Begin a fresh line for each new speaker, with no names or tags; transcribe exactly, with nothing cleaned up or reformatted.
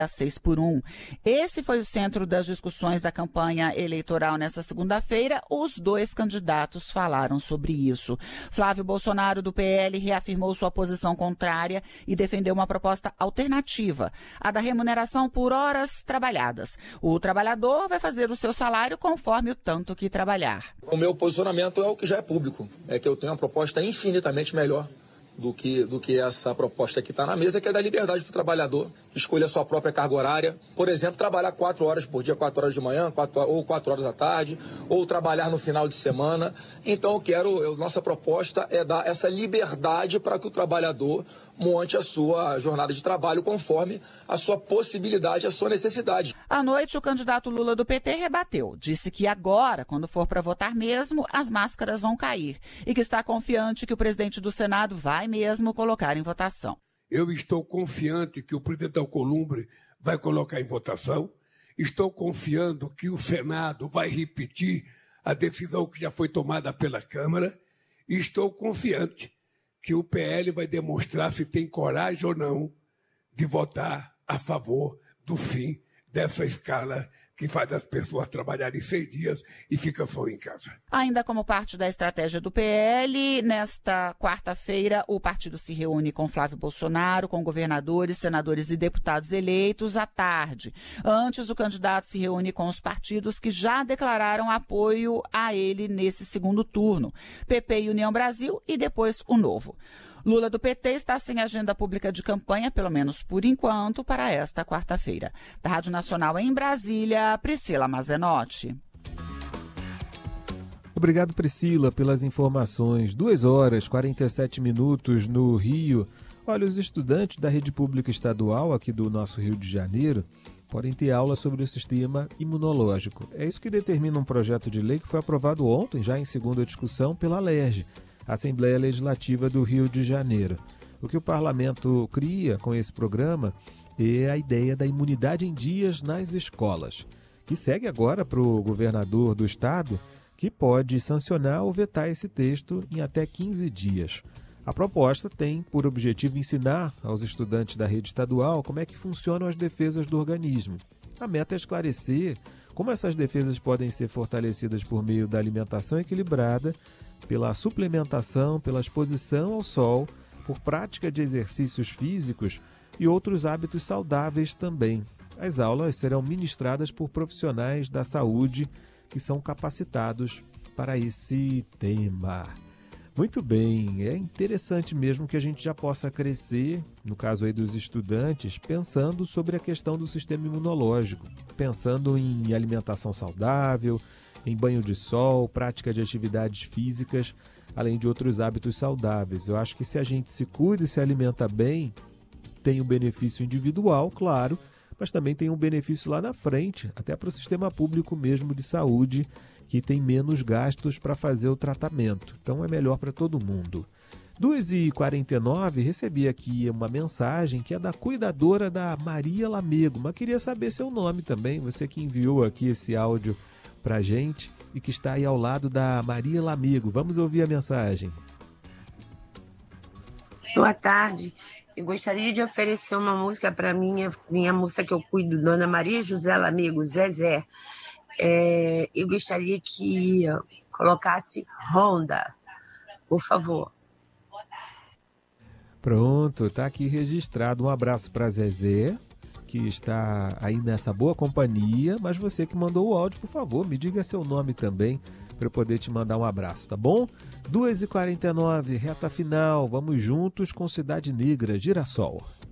a seis por um. Esse foi o centro das discussões da campanha eleitoral nesta segunda-feira. Os dois candidatos falaram sobre isso. Flávio Bolsonaro, do P L, reafirmou sua posição contrária e defendeu uma proposta alternativa, a da remuneração por horas trabalhadas. O trabalhador vai fazer o seu salário conforme o tanto que trabalhar.
O meu posicionamento é o que já é público, é que eu tenho uma proposta infinitamente melhor do que, do que essa proposta que está na mesa, que é da liberdade do trabalhador, escolher a sua própria carga horária. Por exemplo, trabalhar quatro horas por dia, quatro horas de manhã, quatro, ou quatro horas da tarde, ou trabalhar no final de semana. Então, eu quero, eu, nossa proposta é dar essa liberdade para que o trabalhador monte a sua jornada de trabalho conforme a sua possibilidade, a sua necessidade.
À noite, o candidato Lula do P T rebateu. Disse que agora, quando for para votar mesmo, as máscaras vão cair e que está confiante que o presidente do Senado vai mesmo colocar em votação.
Eu estou confiante que o presidente Alcolumbre vai colocar em votação. Estou confiando que o Senado vai repetir a decisão que já foi tomada pela Câmara. E estou confiante que o P L vai demonstrar se tem coragem ou não de votar a favor do fim dessa escala que faz as pessoas trabalharem seis dias e ficam só em casa.
Ainda como parte da estratégia do P L, nesta quarta-feira o partido se reúne com Flávio Bolsonaro, com governadores, senadores e deputados eleitos à tarde. Antes, o candidato se reúne com os partidos que já declararam apoio a ele nesse segundo turno, P P e União Brasil, e depois o Novo. Lula do P T está sem agenda pública de campanha, pelo menos por enquanto, para esta quarta-feira. Da Rádio Nacional em Brasília, Priscila Mazenotti.
Obrigado, Priscila, pelas informações. Duas horas, quarenta e sete minutos no Rio. Olha, os estudantes da rede pública estadual aqui do nosso Rio de Janeiro podem ter aula sobre o sistema imunológico. É isso que determina um projeto de lei que foi aprovado ontem, já em segunda discussão, pela Alerj, Assembleia Legislativa do Rio de Janeiro. O que o parlamento cria com esse programa é a ideia da imunidade em dias nas escolas, que segue agora para o governador do estado, que pode sancionar ou vetar esse texto em até quinze dias. A proposta tem por objetivo ensinar aos estudantes da rede estadual como é que funcionam as defesas do organismo. A meta é esclarecer como essas defesas podem ser fortalecidas por meio da alimentação equilibrada, pela suplementação, pela exposição ao sol, por prática de exercícios físicos e outros hábitos saudáveis também. As aulas serão ministradas por profissionais da saúde que são capacitados para esse tema. Muito bem, é interessante mesmo que a gente já possa crescer, no caso aí dos estudantes, pensando sobre a questão do sistema imunológico, pensando em alimentação saudável, em banho de sol, prática de atividades físicas, além de outros hábitos saudáveis. Eu acho que se a gente se cuida e se alimenta bem, tem um benefício individual, claro, mas também tem um benefício lá na frente, até para o sistema público mesmo de saúde, que tem menos gastos para fazer o tratamento. Então é melhor para todo mundo. duas e quarenta e nove, recebi aqui uma mensagem que é da cuidadora da Maria Lamego, mas queria saber seu nome também, você que enviou aqui esse áudio para a gente e que está aí ao lado da Maria Lamego. Vamos ouvir a mensagem.
Boa tarde. Eu gostaria de oferecer uma música para minha, minha moça que eu cuido, Dona Maria José Lamego, Zezé. É, eu gostaria que colocasse Honda, por favor.
Pronto, está aqui registrado. Um abraço para Zezé, que está aí nessa boa companhia, mas você que mandou o áudio, por favor, me diga seu nome também, para eu poder te mandar um abraço, tá bom? duas e quarenta e nove, reta final, vamos juntos com Cidade Negra, Girassol.